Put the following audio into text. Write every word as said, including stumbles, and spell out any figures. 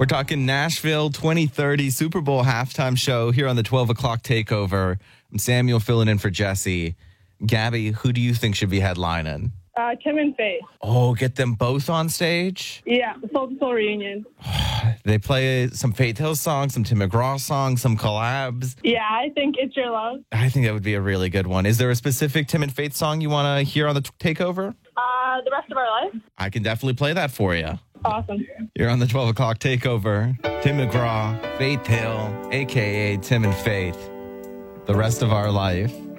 We're talking Nashville twenty thirty Super Bowl halftime show here on the twelve o'clock takeover. I'm Samuel filling in for Jesse. Gabby, who do you think should be headlining? Uh, Tim and Faith. Oh, get them both on stage? Yeah, the Soul to Soul reunion. They play some Faith Hill songs, some Tim McGraw songs, some collabs. Yeah, I think It's Your Love. I think that would be a really good one. Is there a specific Tim and Faith song you want to hear on the t- takeover? Uh, The Rest of Our Life. I can definitely play that for you. Awesome. You're on the twelve o'clock takeover. Tim McGraw, Faith Hill, a k a. Tim and Faith. The Rest of Our Life.